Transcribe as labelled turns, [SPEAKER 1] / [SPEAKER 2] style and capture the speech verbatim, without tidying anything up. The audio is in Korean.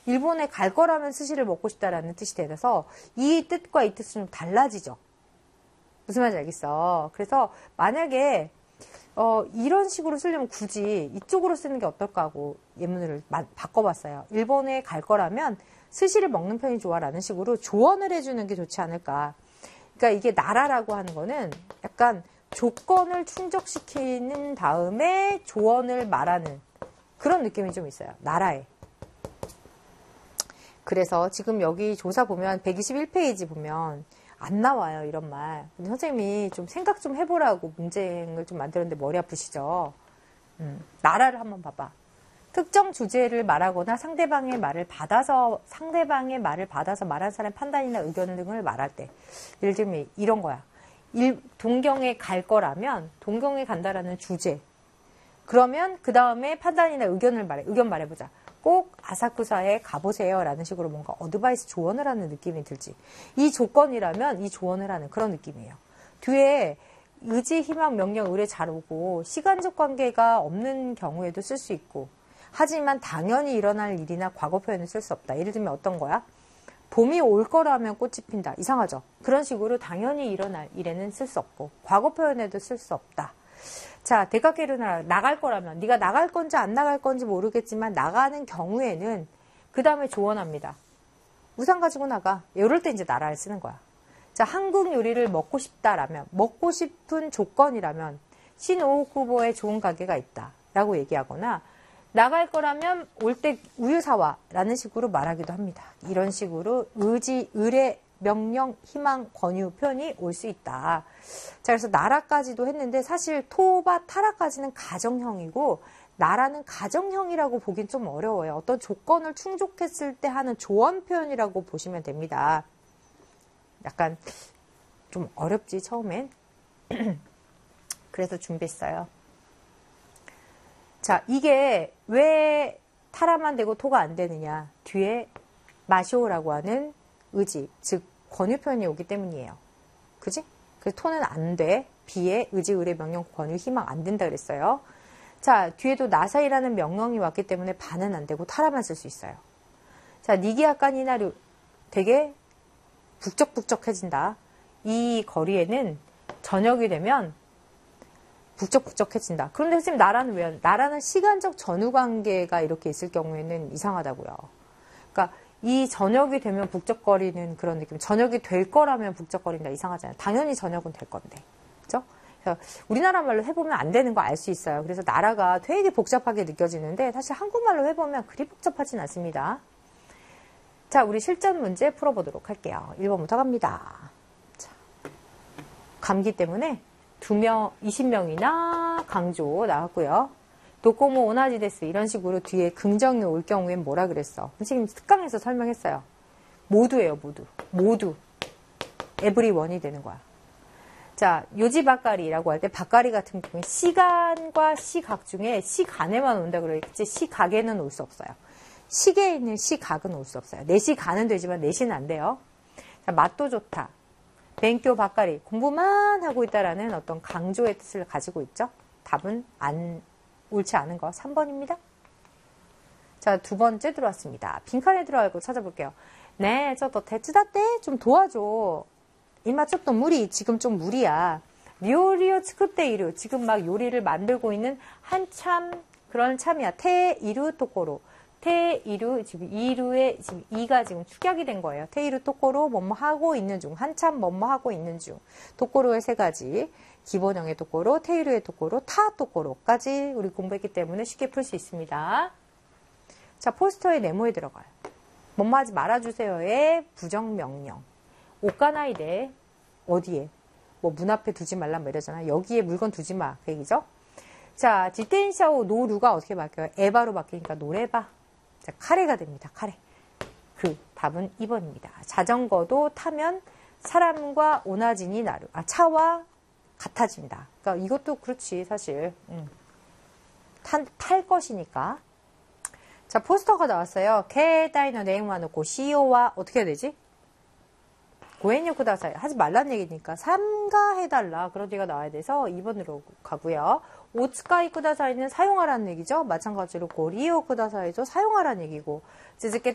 [SPEAKER 1] 일본에 갈 거라면 스시를 먹고 싶다라는 뜻이 되서 이 뜻과 이 뜻은 좀 달라지죠. 무슨 말인지 알겠어. 그래서 만약에 어, 이런 식으로 쓰려면 굳이 이쪽으로 쓰는 게 어떨까 하고 예문을 마, 바꿔봤어요. 일본에 갈 거라면 스시를 먹는 편이 좋아라는 식으로 조언을 해주는 게 좋지 않을까. 그러니까 이게 나라라고 하는 거는 약간 조건을 충족시키는 다음에 조언을 말하는 그런 느낌이 좀 있어요. 나라에. 그래서 지금 여기 조사 보면 백이십일 페이지 보면 안 나와요, 이런 말. 근데 선생님이 좀 생각 좀 해보라고 문제를 좀 만들었는데 머리 아프시죠? 음, 나라를 한번 봐봐. 특정 주제를 말하거나 상대방의 말을 받아서, 상대방의 말을 받아서 말한 사람의 판단이나 의견 등을 말할 때. 예를 들면 이런 거야. 일, 동경에 갈 거라면, 동경에 간다라는 주제. 그러면 그 다음에 판단이나 의견을 말해, 의견 말해보자. 꼭 아사쿠사에 가보세요 라는 식으로 뭔가 어드바이스 조언을 하는 느낌이 들지. 이 조건이라면 이 조언을 하는 그런 느낌이에요. 뒤에 의지, 희망, 명령, 의뢰 잘 오고 시간적 관계가 없는 경우에도 쓸 수 있고 하지만 당연히 일어날 일이나 과거 표현을 쓸 수 없다. 예를 들면 어떤 거야? 봄이 올 거라면 꽃이 핀다. 이상하죠? 그런 식으로 당연히 일어날 일에는 쓸 수 없고 과거 표현에도 쓸 수 없다. 자, 대각계로 나갈 거라면 네가 나갈 건지 안 나갈 건지 모르겠지만 나가는 경우에는 그 다음에 조언합니다. 우산 가지고 나가. 이럴 때 이제 나라를 쓰는 거야. 자, 한국 요리를 먹고 싶다라면 먹고 싶은 조건이라면 신오옥 후보에 좋은 가게가 있다 라고 얘기하거나 나갈 거라면 올 때 우유 사와 라는 식으로 말하기도 합니다. 이런 식으로 의지, 의뢰, 명령, 희망, 권유 표현이 올 수 있다. 자, 그래서 나라까지도 했는데 사실 토바, 타라까지는 가정형이고 나라는 가정형이라고 보긴 좀 어려워요. 어떤 조건을 충족했을 때 하는 조언 표현이라고 보시면 됩니다. 약간 좀 어렵지 처음엔. 그래서 준비했어요. 자, 이게 왜 타라만 되고 토가 안 되느냐. 뒤에 마쇼라고 하는 의지, 즉 권유 표현이 오기 때문이에요. 그지? 그래서 토는 안 돼. 비에 의지, 의뢰, 명령, 권유, 희망 안 된다 그랬어요. 자, 뒤에도 나사이라는 명령이 왔기 때문에 반은 안 되고 타라만 쓸 수 있어요. 자, 니기야카니나루 되게 북적북적해진다. 이 거리에는 저녁이 되면 북적북적해진다. 그런데 선생님 나라는 왜요? 나라는 시간적 전후 관계가 이렇게 있을 경우에는 이상하다고요. 그러니까 이 저녁이 되면 북적거리는 그런 느낌. 저녁이 될 거라면 북적거린다. 이상하잖아요. 당연히 저녁은 될 건데. 그죠? 그래서 우리나라 말로 해보면 안 되는 거 알 수 있어요. 그래서 나라가 되게 복잡하게 느껴지는데 사실 한국말로 해보면 그리 복잡하진 않습니다. 자, 우리 실전 문제 풀어보도록 할게요. 일 번부터 갑니다. 자, 감기 때문에 두 명, 이십 명이나 강조 나왔고요. 도코모 오나지 데스 이런 식으로 뒤에 긍정이 올 경우엔 뭐라 그랬어? 선생님 특강에서 설명했어요. 모두예요, 모두. 모두. 에브리원이 되는 거야. 자, 요지 바까리라고 할 때 바까리 같은 경우에 시간과 시각 중에 시간에만 온다 그러겠지 시각에는 올 수 없어요. 시계에 있는 시각은 올 수 없어요. 내시간은 되지만 내시는 안 돼요. 자, 맛도 좋다. 뱅교 바까리 공부만 하고 있다라는 어떤 강조의 뜻을 가지고 있죠. 답은 안 옳지 않은 거 삼 번입니다. 자, 두 번째 들어왔습니다. 빈칸에 들어가고 찾아볼게요. 네, 저도 대츠다떼 좀 도와줘. 이마 쪽도 무리. 지금 좀 무리야. 료리오 츠쿠테이루. 지금 막 요리를 만들고 있는 한참 그런 참이야. 테이루 토코로. 테이루 지금 이루에 지금 이가 지금 축약이 된 거예요. 테이루 토코로 뭐뭐 하고 있는 중. 한참 뭐뭐 하고 있는 중. 토코로의 세 가지. 기본형의 토코로, 테이루의 토코로, 타 토코로까지 우리 공부했기 때문에 쉽게 풀 수 있습니다. 자, 포스터의 네모에 들어가요. 뭐뭐 하지 말아주세요의 부정명령. 오카나이데 어디에? 뭐 문 앞에 두지 말라 뭐 이러잖아. 여기에 물건 두지 마. 그 얘기죠. 자, 지텐샤오 노루가 어떻게 바뀌어요? 에바로 바뀌니까 노래바. 자, 카레가 됩니다. 카레. 그 답은 이 번입니다. 자전거도 타면 사람과 오나지니 나루. 아, 차와 같아집니다. 그러니까 이것도 그렇지 사실. 음. 탈, 탈 것이니까. 자, 포스터가 나왔어요. 케다이노 네임와노고 시오와 어떻게 해야 되지? 고엔요 쿠다사이 하지 말란 얘기니까 삼가해달라 그런 얘기가 나와야 돼서 이 번으로 가고요. 오츠카이 쿠다사이는 사용하라는 얘기죠. 마찬가지로 고리오 쿠다사이도 사용하라는 얘기고 즈즈케